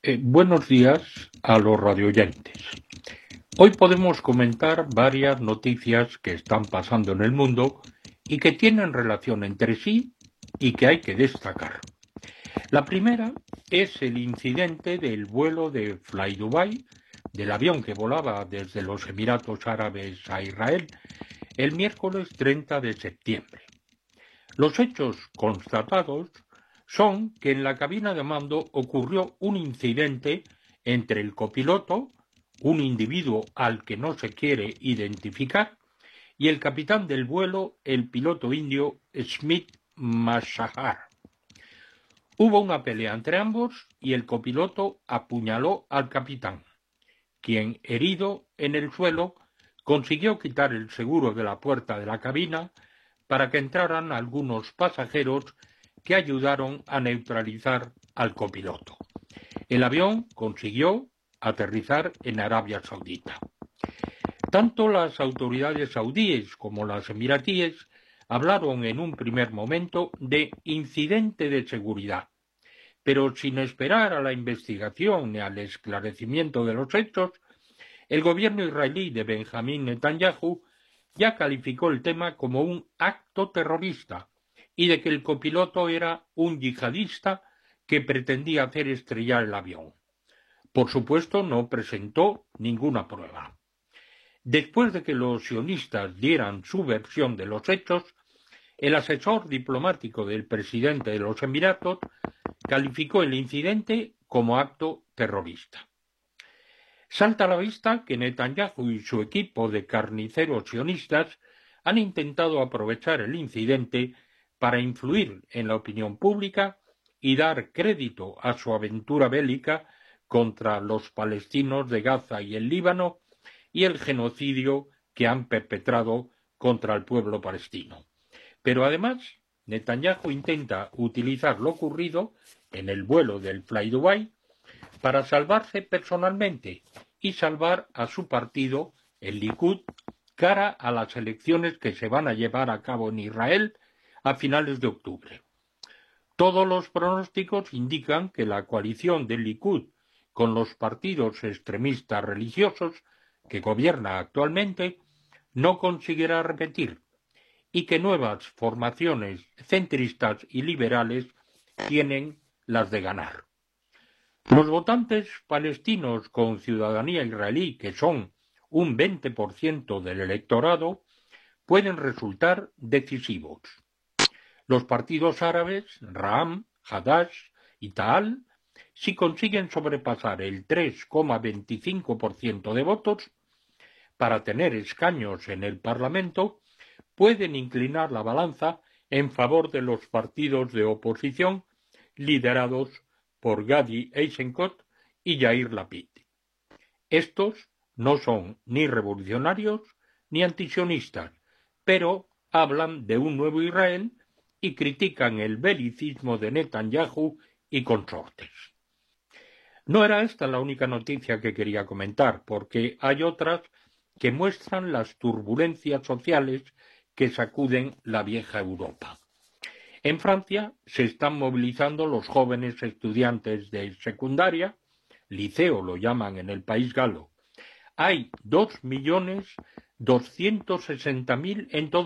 Buenos días a los radioyentes. Hoy podemos comentar varias noticias que están pasando en el mundo y que tienen relación entre sí y que hay que destacar. La primera es el incidente del vuelo de FlyDubai, del avión que volaba desde los Emiratos Árabes a Israel el miércoles 30 de septiembre. Los hechos constatados son que en la cabina de mando ocurrió un incidente entre el copiloto, un individuo al que no se quiere identificar, y el capitán del vuelo, el piloto indio Smith Mashahar. Hubo una pelea entre ambos y el copiloto apuñaló al capitán, quien, herido en el suelo, consiguió quitar el seguro de la puerta de la cabina para que entraran algunos pasajeros que ayudaron a neutralizar al copiloto. El avión consiguió aterrizar en Arabia Saudita. Tanto las autoridades saudíes como las emiratíes hablaron en un primer momento de incidente de seguridad, pero sin esperar a la investigación ni al esclarecimiento de los hechos, el gobierno israelí de Benjamín Netanyahu ya calificó el tema como un acto terrorista y de que el copiloto era un yihadista que pretendía hacer estrellar el avión. Por supuesto, no presentó ninguna prueba. Después de que los sionistas dieran su versión de los hechos, el asesor diplomático del presidente de los Emiratos calificó el incidente como acto terrorista. Salta a la vista que Netanyahu y su equipo de carniceros sionistas han intentado aprovechar el incidente para influir en la opinión pública y dar crédito a su aventura bélica contra los palestinos de Gaza y el Líbano y el genocidio que han perpetrado contra el pueblo palestino. Pero además, Netanyahu intenta utilizar lo ocurrido en el vuelo del FlyDubai para salvarse personalmente y salvar a su partido, el Likud, cara a las elecciones que se van a llevar a cabo en Israel a finales de octubre. Todos los pronósticos indican que la coalición del Likud con los partidos extremistas religiosos que gobierna actualmente no conseguirá repetir y que nuevas formaciones centristas y liberales tienen las de ganar. Los votantes palestinos con ciudadanía israelí, que son un 20% del electorado, pueden resultar decisivos. Los partidos árabes, Ra'am, Hadash y Ta'al, si consiguen sobrepasar el 3,25% de votos para tener escaños en el Parlamento, pueden inclinar la balanza en favor de los partidos de oposición liderados por Gadi Eisenkot y Yair Lapid. Estos no son ni revolucionarios ni antisionistas, pero hablan de un nuevo Israel y critican el belicismo de Netanyahu y consortes. No era esta la única noticia que quería comentar, porque hay otras que muestran las turbulencias sociales que sacuden la vieja Europa. En Francia se están movilizando los jóvenes estudiantes de secundaria, liceo lo llaman en el país galo. Hay 2.260.000 en todo